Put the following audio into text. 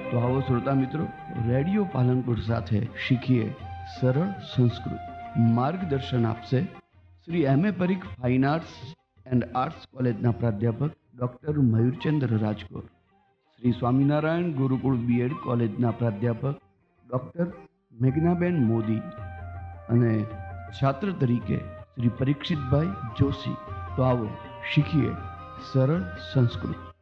તો આવો શ્રોતા મિત્રો, રેડિયો પાલનપુર સાથે શીખીએ સરળ સંસ્કૃત. માર્ગદર્શન આપશે Shri M.A. Parikh fine arts and arts કોલેજના પ્રાધ્યાપક ડૉક્ટર મયુરચંદ્ર રાજકોર, શ્રી સ્વામિનારાયણ ગુરુકુળ B.Ed કોલેજના પ્રાધ્યાપક ડૉક્ટર મેઘનાબેન મોદી અને છાત્ર તરીકે શ્રી પરીક્ષિતભાઈ જોશી. તો આવો શીખીએ સરળ સંસ્કૃત.